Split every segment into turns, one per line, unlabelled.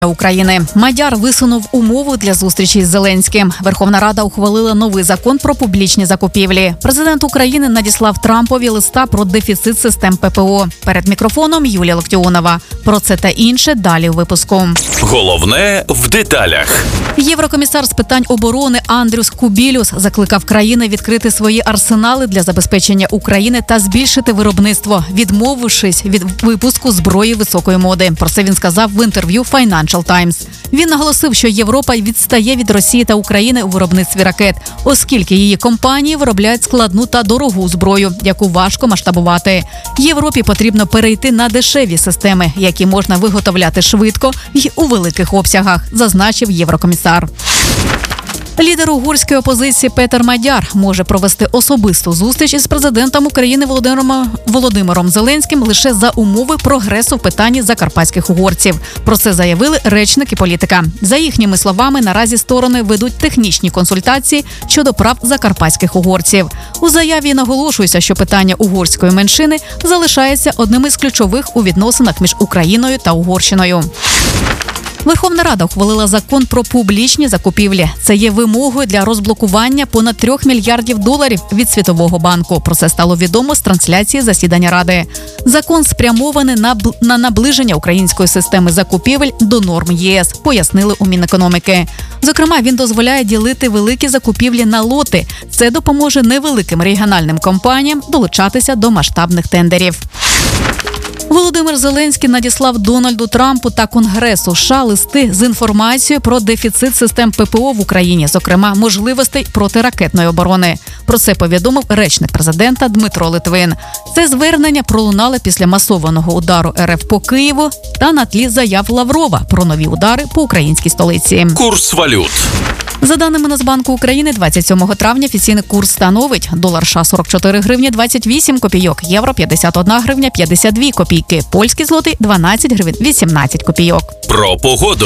України. Мадяр висунув умову для зустрічі з Зеленським. Верховна Рада ухвалила новий закон про публічні закупівлі. Президент України надіслав Трампові листа про дефіцит систем ППО. Перед мікрофоном Юлія Локтіонова. Про це та інше далі у випуску.
Головне в деталях.
Єврокомісар з питань оборони Андрюс Кубілюс закликав країни відкрити свої арсенали для забезпечення України та збільшити виробництво, відмовившись від випуску зброї високої моди. Про це він сказав в інтерв'ю Financial Times. Він наголосив, що Європа відстає від Росії та України у виробництві ракет, оскільки її компанії виробляють складну та дорогу зброю, яку важко масштабувати. Європі потрібно перейти на дешеві системи, які можна виготовляти швидко й у великих обсягах, зазначив єврокомісар. Лідер угорської опозиції Петер Мадяр може провести особисту зустріч із президентом України Володимиром Зеленським лише за умови прогресу в питанні закарпатських угорців. Про це заявили речники політика. За їхніми словами, наразі сторони ведуть технічні консультації щодо прав закарпатських угорців. У заяві наголошується, що питання угорської меншини залишається одним із ключових у відносинах між Україною та Угорщиною. Верховна Рада ухвалила закон про публічні закупівлі. Це є вимогою для розблокування понад 3 мільярдів доларів від Світового банку. Про це стало відомо з трансляції засідання Ради. Закон спрямований на наближення української системи закупівель до норм ЄС, пояснили у Мінекономіки. Зокрема, він дозволяє ділити великі закупівлі на лоти. Це допоможе невеликим регіональним компаніям долучатися до масштабних тендерів. Володимир Зеленський надіслав Дональду Трампу та Конгресу США листи з інформацією про дефіцит систем ППО в Україні, зокрема, можливостей протиракетної оборони. Про це повідомив речник президента Дмитро Литвин. Це звернення пролунало після масованого удару РФ по Києву та на тлі заяв Лаврова про нові удари по українській столиці.
Курс валют.
За даними Нацбанку України, 27 травня офіційний курс становить долар США 44 гривні 28 копійок, євро 51 гривня 52 копійки, польський злотий 12 гривень 18 копійок.
Про погоду.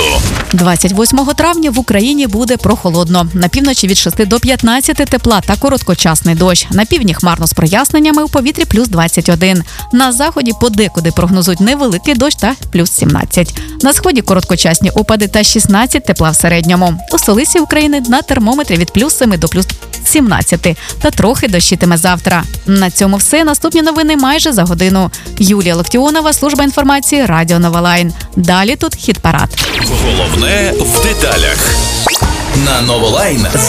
28 травня в Україні буде прохолодно. На півночі від 6 до 15 тепла та короткочасний дощ. На півдні хмарно з проясненнями, у повітрі плюс 21. На заході подекуди прогнозують невеликий дощ та плюс 17. На сході короткочасні опади та 16 тепла в середньому. У столиці України на термометрі від плюс 7 до плюс 17. Та трохи дощитиме завтра. На цьому все. Наступні новини майже за годину. Юлія Локтіонова, служба інформації, Радіо Нова Лайн. Далі тут хіт-парад.
Головне в деталях. На Нова Лайн.